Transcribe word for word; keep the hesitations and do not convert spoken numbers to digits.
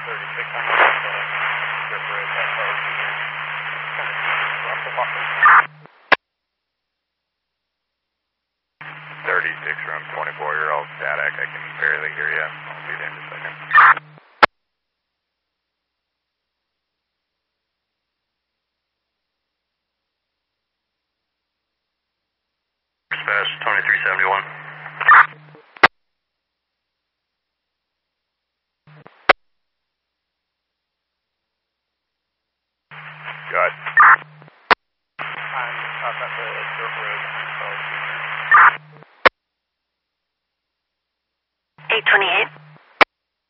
thirty-six on the left, uh, strip road, that car here. Kind of Russell Buffalo. thirty-six room, twenty-four year old static. I can barely hear you. I'll be there in a second. Dispatch twenty-three seventy-one. Go ahead. I'm up at the dirt road. eight twenty-eight.